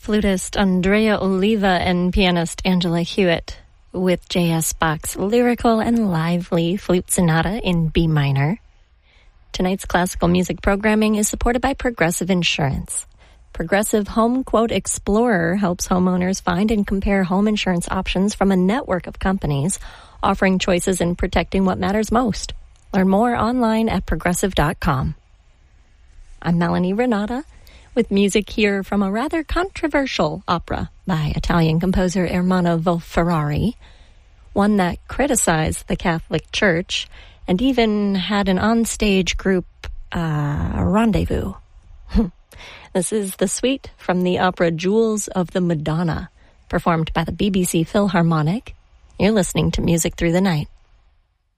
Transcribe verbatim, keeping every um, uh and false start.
Flutist Andrea Oliva and pianist Angela Hewitt with J S. Bach's lyrical and lively flute sonata in B minor. Tonight's classical music programming is supported by Progressive Insurance. Progressive Home Quote Explorer helps homeowners find and compare home insurance options from a network of companies, offering choices in protecting what matters most. Learn more online at progressive dot com. I'm Melanie Renata, with music here from a rather controversial opera by Italian composer Ermanno Wolf-Ferrari, one that criticized the Catholic Church and even had an onstage group uh, rendezvous. This is the suite from the opera Jewels of the Madonna, performed by the B B C Philharmonic. You're listening to Music Through the Night.